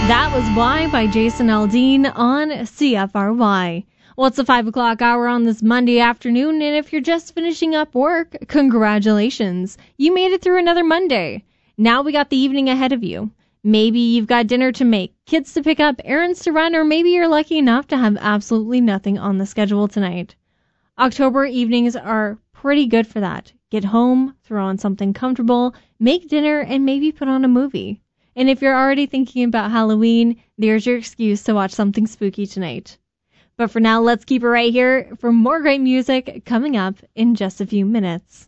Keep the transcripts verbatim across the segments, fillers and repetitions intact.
That was Why by Jason Aldean on C F R Y. Well, it's the five o'clock hour on this Monday afternoon, and if you're just finishing up work, congratulations. You made it through another Monday. Now we got the evening ahead of you. Maybe you've got dinner to make, kids to pick up, errands to run, or maybe you're lucky enough to have absolutely nothing on the schedule tonight. October evenings are pretty good for that. Get home, throw on something comfortable, make dinner, and maybe put on a movie. And if you're already thinking about Halloween, there's your excuse to watch something spooky tonight. But for now, let's keep it right here for more great music coming up in just a few minutes.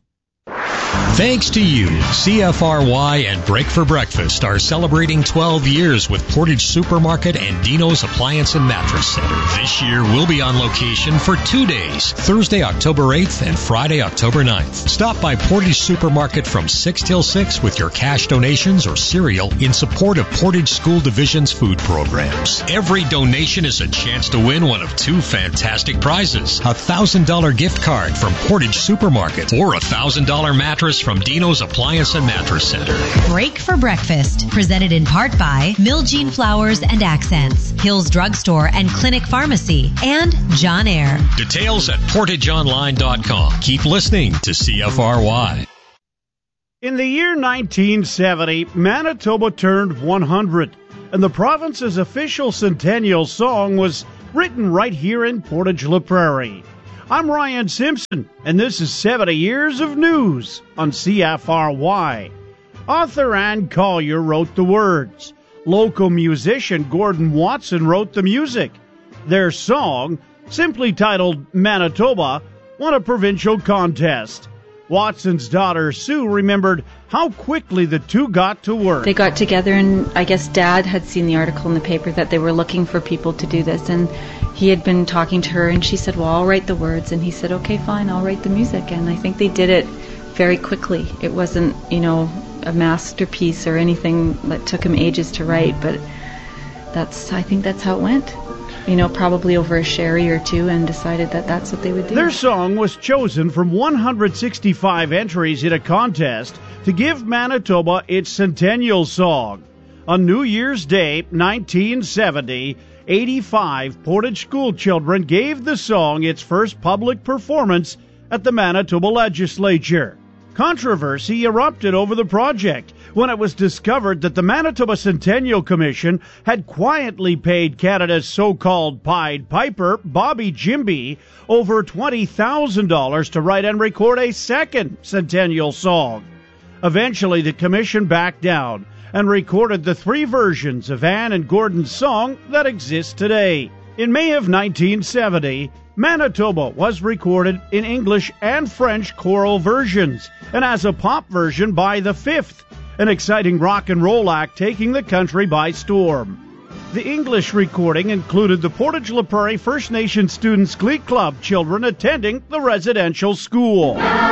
Thanks to you, C F R Y and Break for Breakfast are celebrating twelve years with Portage Supermarket and Dino's Appliance and Mattress Center. This year, we'll be on location for two days, Thursday, October eighth and Friday, October ninth. Stop by Portage Supermarket from six till six with your cash donations or cereal in support of Portage School Division's food programs. Every donation is a chance to win one of two fantastic prizes, a one thousand dollars gift card from Portage Supermarket or a one thousand dollars mattress from Dino's Appliance and Mattress Center. Break for Breakfast, presented in part by Miljean Flowers and Accents, Hills Drugstore and Clinic Pharmacy, and John Eyre. Details at portage online dot com. Keep listening to C F R Y. In the year nineteen seventy, Manitoba turned one hundred, and the province's official centennial song was written right here in Portage-La Prairie. I'm Ryan Simpson, and this is seventy years of news on C F R Y. Author Ann Collier wrote the words. Local musician Gordon Watson wrote the music. Their song, simply titled Manitoba, won a provincial contest. Watson's daughter Sue remembered how quickly the two got to work. They got together, and I guess Dad had seen the article in the paper that they were looking for people to do this, and he had been talking to her, and she said, well, I'll write the words, and he said, okay, fine, I'll write the music. And I think they did it very quickly. It wasn't, you know, a masterpiece or anything that took him ages to write, but that's, I think that's how it went. You know, probably over a sherry or two, and decided that that's what they would do. Their song was chosen from one hundred sixty-five entries in a contest to give Manitoba its centennial song. On New Year's Day, nineteen seventy, eighty-five Portage school children gave the song its first public performance at the Manitoba Legislature. Controversy erupted over the project when it was discovered that the Manitoba Centennial Commission had quietly paid Canada's so-called Pied Piper, Bobby Jimby, over twenty thousand dollars to write and record a second centennial song. Eventually, the commission backed down and recorded the three versions of Ann and Gordon's song that exist today. In May of nineteen seventy, Manitoba was recorded in English and French choral versions, and as a pop version by The Fifth, an exciting rock and roll act taking the country by storm. The English recording included the Portage-La Prairie First Nation Students Glee Club children attending the residential school.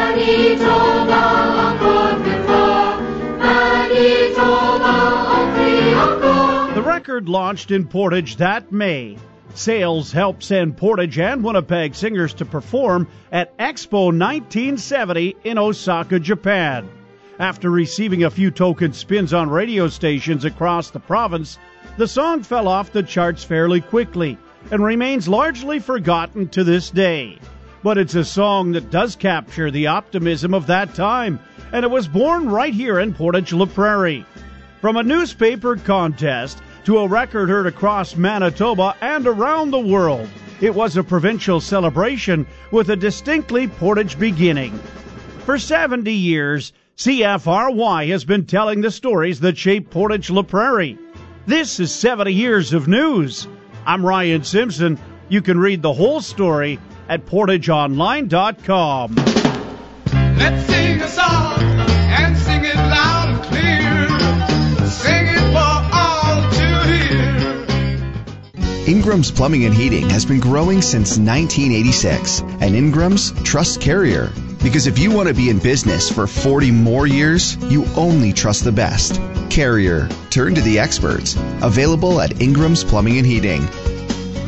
Manitoba, the record launched in Portage that May. Sales helped send Portage and Winnipeg singers to perform at Expo nineteen seventy in Osaka, Japan. After receiving a few token spins on radio stations across the province, the song fell off the charts fairly quickly and remains largely forgotten to this day. But it's a song that does capture the optimism of that time, and it was born right here in Portage-La Prairie. From a newspaper contest to a record heard across Manitoba and around the world, it was a provincial celebration with a distinctly Portage beginning. For seventy years, C F R Y has been telling the stories that shape Portage-La Prairie. This is seventy years of news. I'm Ryan Simpson. You can read the whole story at portage online dot com. Let's sing a song and sing it loud and clear. Sing it for all to hear. Ingram's Plumbing and Heating has been growing since nineteen eighty-six, and Ingram's trusts Carrier. Because if you want to be in business for forty more years, you only trust the best. Carrier. Turn to the experts. Available at Ingram's Plumbing and Heating.